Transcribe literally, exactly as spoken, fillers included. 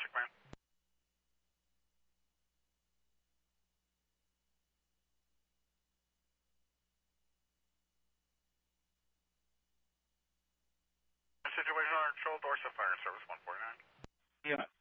command. Situation under control, Dorset Fire Service one forty-nine. Yeah,